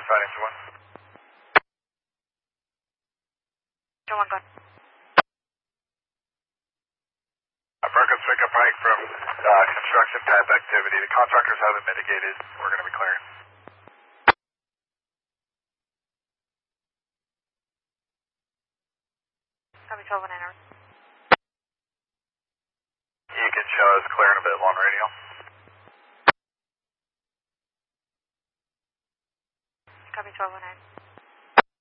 Riverside, answer 1. Answer 1, go ahead. Broncos pick up Pike from construction type activity. The contractors haven't mitigated. We're going to be clearing. Copy 12 1 hour. You can show us clearing a bit on radio. Copy 12 1 hour.